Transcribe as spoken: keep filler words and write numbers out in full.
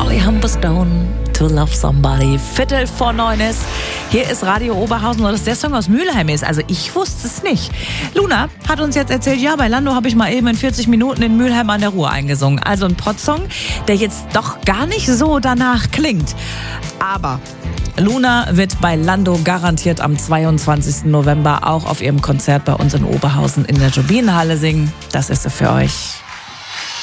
Charlie Humberstone, To Love Somebody. Viertel vor neun ist. Hier ist Radio Oberhausen, weil das der Song aus Mülheim ist. Also ich wusste es nicht. Luna hat uns jetzt erzählt, ja, bei Lando habe ich mal eben in vierzig Minuten in Mülheim an der Ruhr eingesungen. Also ein Potsong, der jetzt doch gar nicht so danach klingt. Aber Luna wird bei Lando garantiert am zweiundzwanzigsten November auch auf ihrem Konzert bei uns in Oberhausen in der Turbinenhalle singen. Das ist sie für euch.